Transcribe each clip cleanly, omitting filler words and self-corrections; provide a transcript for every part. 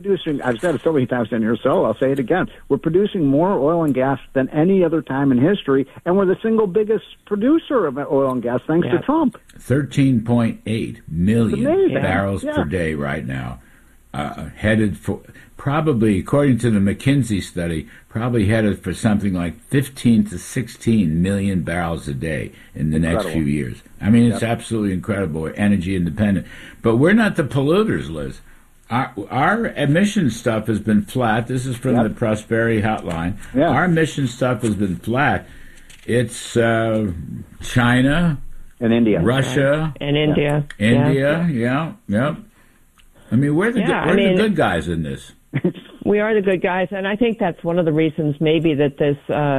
producing, I've said it so many times in here, so I'll say it again. We're producing more oil and gas than any other time in history, and we're the single biggest producer of oil and gas thanks to Trump. 13.8 million barrels per day right now, headed for, probably, according to the McKinsey study, probably headed for something like 15 to 16 million barrels a day in the next few years. I mean, it's absolutely incredible. We're energy independent. But we're not the polluters, Liz. Our emission stuff has been flat. This is from the Prosperity Hotline. Our emission stuff has been flat. It's China and India, Russia, and India. I mean, we're the the good guys in this. We are the good guys, and I think that's one of the reasons maybe that this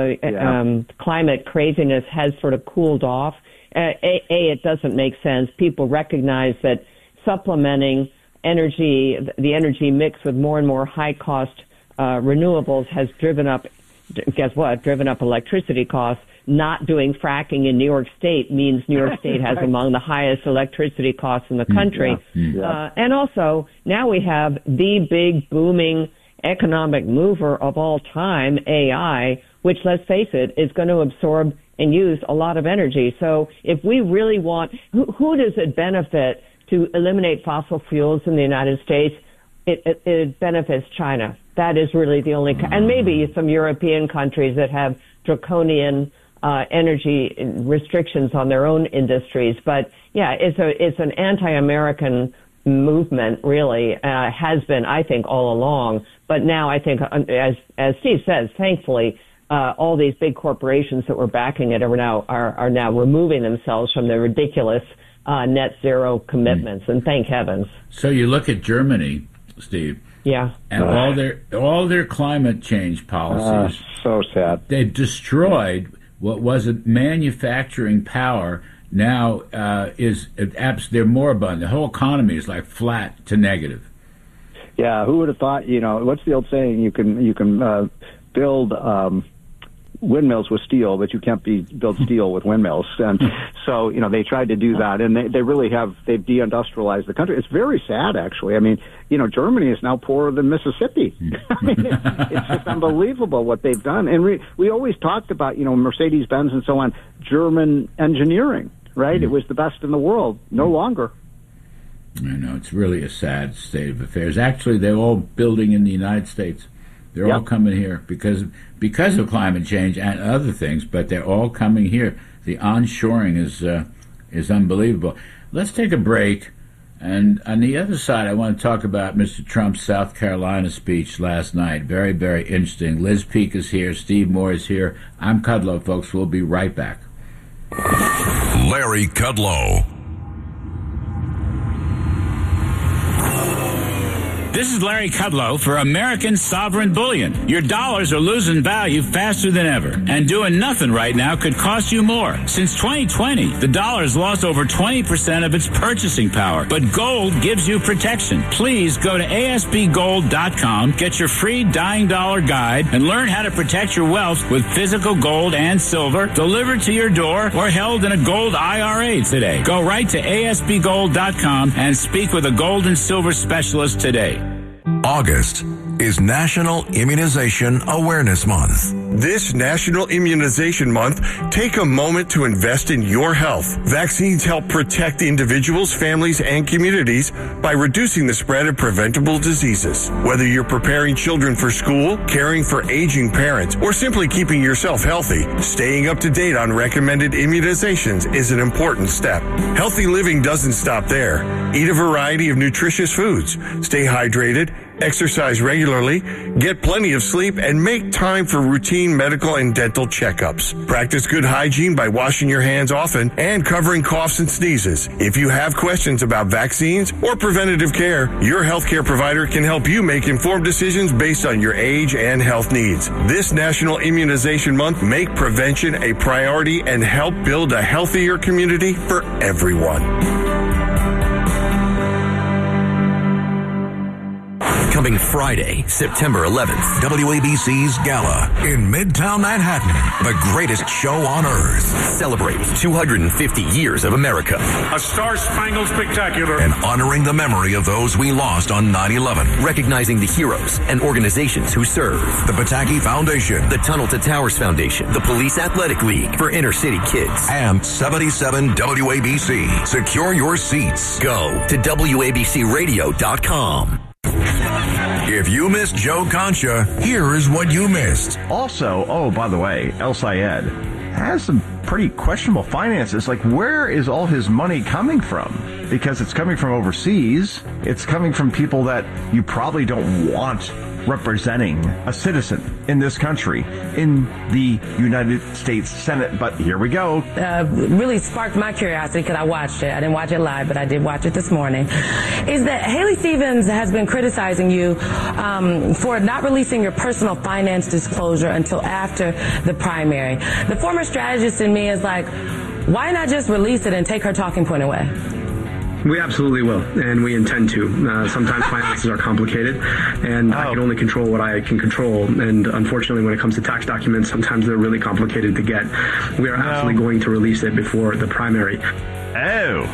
climate craziness has sort of cooled off. It doesn't make sense. People recognize that supplementing the energy mix with more and more high-cost renewables has driven up electricity costs. Not doing fracking in New York State means New York State has among the highest electricity costs in the country. And also, now we have the big booming economic mover of all time, AI, which, let's face it, is going to absorb and use a lot of energy. So if we really want, who does it benefit to eliminate fossil fuels in the United States? It benefits China. That is really the only, and maybe some European countries that have draconian energy restrictions on their own industries. But yeah, it's an anti-American movement, really, has been, I think, all along. But now I think, as Steve says, thankfully, all these big corporations that were backing it are now removing themselves from the ridiculous net zero commitments, and thank heavens. So you look at Germany, Steve. Yeah. And all their climate change policies. So sad. They've destroyed what was a manufacturing power. Now they're moribund. The whole economy is like flat to negative. Yeah, who would have thought? What's the old saying? You can build windmills with steel, but you can't build steel with windmills. And so, they tried to do that, and they really have. They've deindustrialized the country. It's very sad, actually. I mean, Germany is now poorer than Mississippi. I mean, it's just unbelievable what they've done. And we always talked about, Mercedes-Benz and so on, German engineering, right? Mm-hmm. It was the best in the world. No longer. I know, it's really a sad state of affairs. Actually, they're all building in the United States. They're all coming here because of climate change and other things, but they're all coming here. The onshoring is unbelievable. Let's take a break, and on the other side, I want to talk about Mr. Trump's South Carolina speech last night. Very, very interesting. Liz Peek is here. Steve Moore is here. I'm Kudlow, folks. We'll be right back. Larry Kudlow. This is Larry Kudlow for American Sovereign Bullion. Your dollars are losing value faster than ever, and doing nothing right now could cost you more. Since 2020, the dollar has lost over 20% of its purchasing power, but gold gives you protection. Please go to ASBGold.com, get your free Dying Dollar Guide, and learn how to protect your wealth with physical gold and silver delivered to your door or held in a gold IRA today. Go right to ASBGold.com and speak with a gold and silver specialist today. August is National Immunization Awareness Month. This National Immunization Month, take a moment to invest in your health. Vaccines help protect individuals, families, and communities by reducing the spread of preventable diseases. Whether you're preparing children for school, caring for aging parents, or simply keeping yourself healthy, staying up to date on recommended immunizations is an important step. Healthy living doesn't stop there. Eat a variety of nutritious foods, stay hydrated, exercise regularly, get plenty of sleep, and make time for routine medical and dental checkups. Practice good hygiene by washing your hands often and covering coughs and sneezes. If you have questions about vaccines or preventative care, your healthcare provider can help you make informed decisions based on your age and health needs. This National Immunization Month, make prevention a priority and help build a healthier community for everyone. coming Friday, September 11th. WABC's Gala in Midtown Manhattan, the greatest show on earth. Celebrate 250 years of America. A star-spangled spectacular. And honoring the memory of those we lost on 9/11. Recognizing the heroes and organizations who serve. The Pataki Foundation. The Tunnel to Towers Foundation. The Police Athletic League for inner city kids. And 77 WABC. Secure your seats. Go to WABCRadio.com. If you missed Joe Concha, here is what you missed. Also, by the way, El Sayed has some pretty questionable finances. Like, where is all his money coming from? Because it's coming from overseas. It's coming from people that you probably don't want representing a citizen in this country, in the United States Senate. But here we go. Really sparked my curiosity because I watched it. I didn't watch it live, but I did watch it this morning. Is that Haley Stevens has been criticizing you for not releasing your personal finance disclosure until after the primary. The former strategist in me is like, why not just release it and take her talking point away? We absolutely will, and we intend to. Sometimes finances are complicated, and I can only control what I can control. And unfortunately, when it comes to tax documents, sometimes they're really complicated to get. We are absolutely going to release it before the primary. Oh,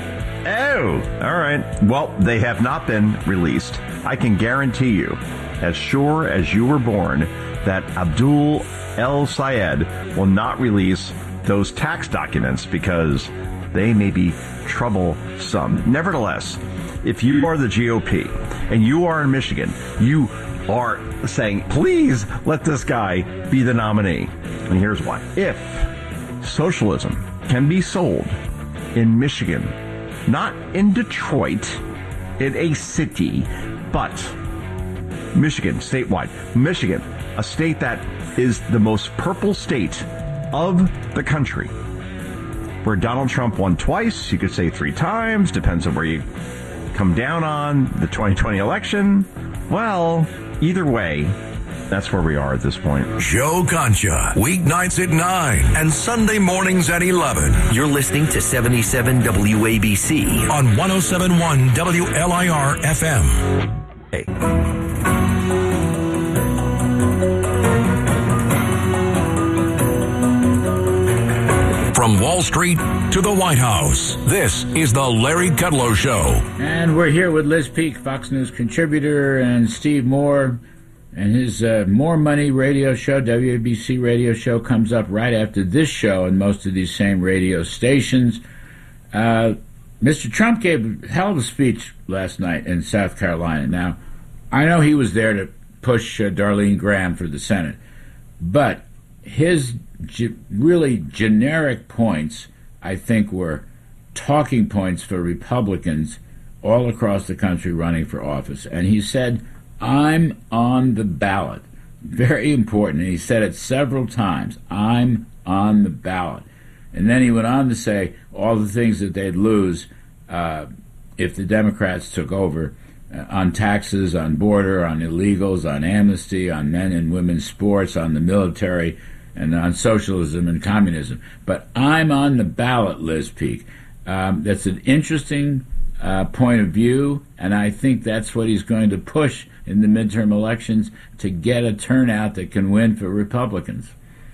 all right. Well, they have not been released. I can guarantee you, as sure as you were born, that Abdul El Sayed will not release those tax documents because they may be troublesome. Nevertheless, if you are the GOP and you are in Michigan, you are saying, please let this guy be the nominee. And here's why. If socialism can be sold in Michigan, not in Detroit, in a city, but Michigan, statewide. Michigan, a state that is the most purple state of the country, where Donald Trump won twice, you could say 3 times, depends on where you come down on the 2020 election. Well, either way, that's where we are at this point. Joe Concha, weeknights at 9 and Sunday mornings at 11. You're listening to 77 WABC on 107.1 WLIR FM. Hey. From Wall Street to the White House, this is the Larry Kudlow Show. And we're here with Liz Peek, Fox News contributor, and Steve Moore, and his More Money radio show, WABC radio show, comes up right after this show and most of these same radio stations. Mr. Trump gave a hell of a speech last night in South Carolina. Now, I know he was there to push Darlene Graham for the Senate, but his really generic points, I think, were talking points for Republicans all across the country running for office. And he said, I'm on the ballot. Very important. And he said it several times. I'm on the ballot. And then he went on to say all the things that they'd lose if the Democrats took over on taxes, on border, on illegals, on amnesty, on men and women's sports, on the military, and on socialism and communism. But I'm on the ballot, Liz Peek. That's an interesting point of view, and I think that's what he's going to push in the midterm elections to get a turnout that can win for Republicans.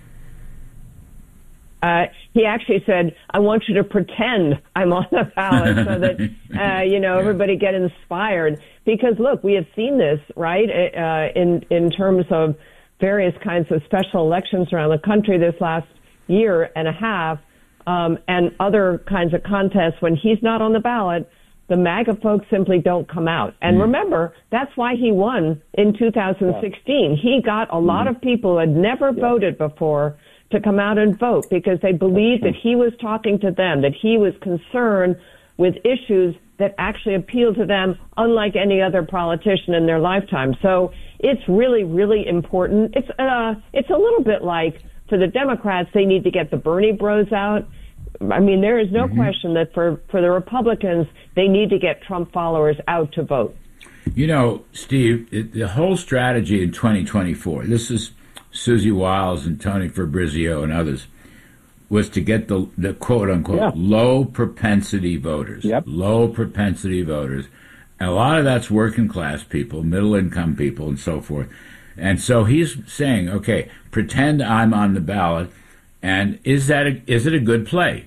He actually said, I want you to pretend I'm on the ballot so that, everybody get inspired. Because, look, we have seen this, right, in terms of various kinds of special elections around the country this last year and a half, and other kinds of contests. When he's not on the ballot, the MAGA folks simply don't come out. And remember, that's why he won in 2016. He got a lot of people who had never voted before to come out and vote because they believed that he was talking to them, that he was concerned with issues that actually appeal to them, unlike any other politician in their lifetime. So it's really, really important. It's a little bit like for the Democrats, they need to get the Bernie bros out. I mean, there is no question that for the Republicans, they need to get Trump followers out to vote. You know, Steve, the whole strategy in 2024, this is Susie Wiles and Tony Fabrizio and others, was to get the quote-unquote low-propensity voters. Low-propensity voters. a lot of that's working class people, middle income people, and so forth. And so he's saying, okay, pretend I'm on the ballot, and is it a good play?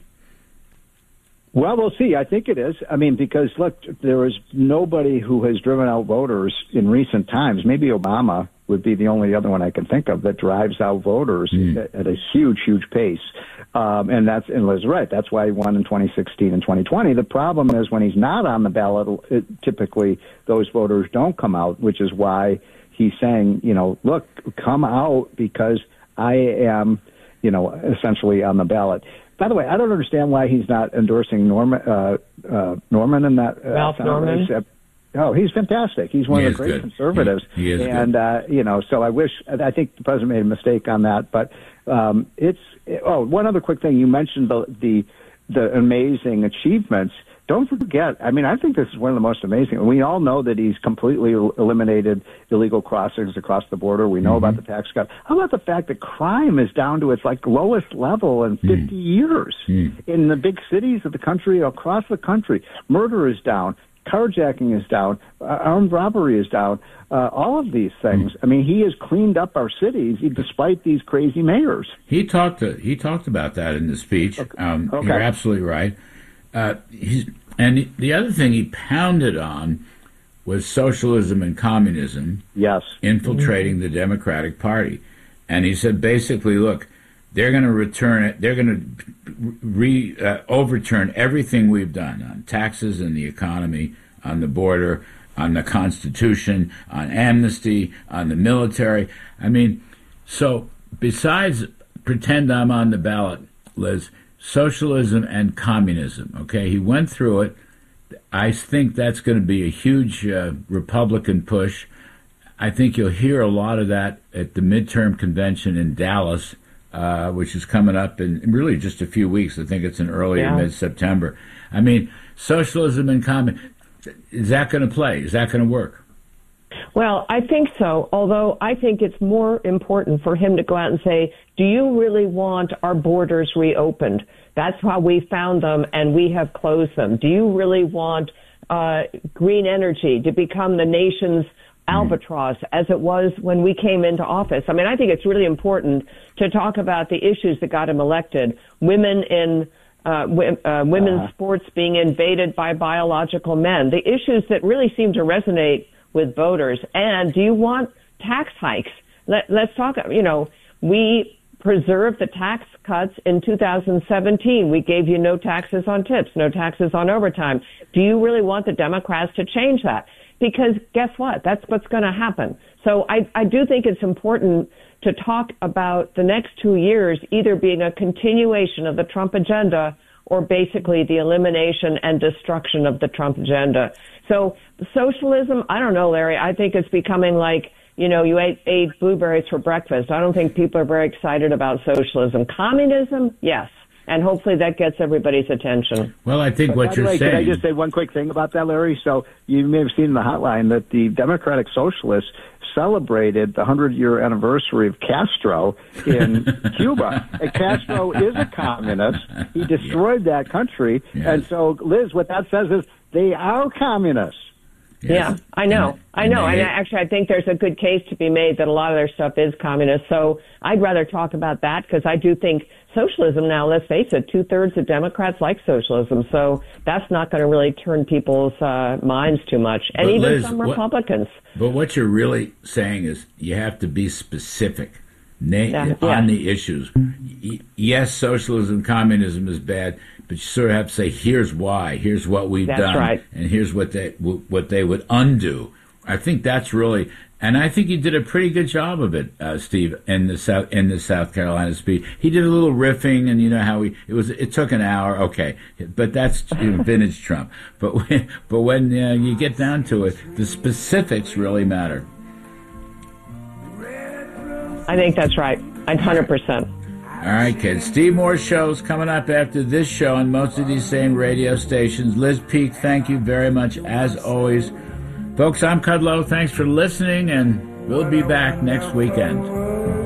Well, we'll see. I think it is. I mean, because, look, there is nobody who has driven out voters in recent times. Maybe Obama would be the only other one I can think of that drives out voters at a huge, huge pace. And Liz is right. That's why he won in 2016 and 2020. The problem is when he's not on the ballot, typically those voters don't come out, which is why he's saying, look, come out because I am, essentially on the ballot. By the way, I don't understand why he's not endorsing Norman in that. Ralph Norman. Oh, he's fantastic. He's one of the great conservatives. He is and, good. So I think the president made a mistake on that. But one other quick thing. You mentioned the amazing achievements. Don't forget, I think this is one of the most amazing. We all know that he's completely eliminated illegal crossings across the border. We know about the tax cut. How about the fact that crime is down to its lowest level in 50 years in the big cities of the country, across the country? Murder is down. Carjacking is down. Armed robbery is down. All of these things. He has cleaned up our cities despite these crazy mayors. He talked about that in the speech. Okay. You're absolutely right. And the other thing he pounded on was socialism and communism. Yes. Infiltrating the Democratic Party. And he said, basically, look, they're going to return it. They're going to overturn everything we've done on taxes and the economy, on the border, on the Constitution, on amnesty, on the military. So besides pretend I'm on the ballot, Liz, socialism and communism, okay? He went through it. I think that's going to be a huge Republican push. I think you'll hear a lot of that at the midterm convention in Dallas, which is coming up in really just a few weeks. I think it's in early or mid-September. Socialism and communism, is that going to play? Is that going to work? Well, I think so, although I think it's more important for him to go out and say, do you really want our borders reopened? That's how we found them, and we have closed them. Do you really want green energy to become the nation's albatross as it was when we came into office? I think it's really important to talk about the issues that got him elected. Women in women's sports being invaded by biological men. The issues that really seem to resonate with voters. And do you want tax hikes? Let's talk, we preserved the tax cuts in 2017. We gave you no taxes on tips, no taxes on overtime. Do you really want the Democrats to change that? Because guess what? That's what's going to happen. So I do think it's important to talk about the next 2 years either being a continuation of the Trump agenda or basically the elimination and destruction of the Trump agenda. So socialism, I don't know, Larry. I think it's becoming like, you ate blueberries for breakfast. I don't think people are very excited about socialism. Communism, yes. And hopefully that gets everybody's attention. Well, I think what you're saying... Can I just say one quick thing about that, Larry? So you may have seen in the hotline that the Democratic Socialists celebrated the 100-year anniversary of Castro in Cuba. And Castro is a communist. He destroyed that country. Yes. And so, Liz, what that says is they are communists. Yes. Yeah, I know. And actually, I think there's a good case to be made that a lot of their stuff is communist. So I'd rather talk about that because I do think socialism now, let's face it, 2/3 of Democrats like socialism. So that's not going to really turn people's minds too much. And even Liz, some Republicans. But what you're really saying is you have to be specific on the issues. Yes, socialism, communism is bad, but you sort of have to say, here's why, here's what we've done, right. And here's what they would undo. I think that's really, and I think he did a pretty good job of it, Steve, in the South Carolina speech. He did a little riffing, and you know how it took an hour, okay, but that's vintage Trump. But when you get down to it, the specifics really matter. I think that's right, 100%. All right, kids. Steve Moore's show's coming up after this show on most of these same radio stations. Liz Peek, thank you very much, as always. Folks, I'm Kudlow. Thanks for listening, and we'll be back next weekend.